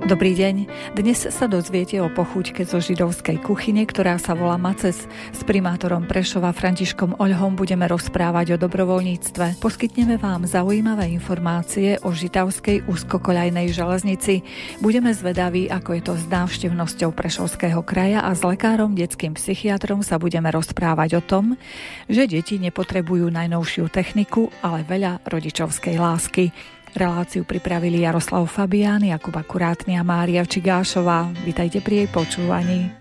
Dobrý deň. Dnes sa dozviete o pochúťke zo židovskej kuchyne, ktorá sa volá Maces. S primátorom Prešova Františkom Oľhom budeme rozprávať o dobrovoľníctve. Poskytneme vám zaujímavé informácie o žitavskej úzkokoľajnej železnici. Budeme zvedaví, ako je to s návštevnosťou Prešovského kraja a s lekárom detským psychiatrom sa budeme rozprávať o tom, že deti nepotrebujú najnovšiu techniku, ale veľa rodičovskej lásky. Reláciu pripravili Jaroslav Fabián, Jakub Akurátny a Mária Čigášová. Vitajte pri jej počúvaní.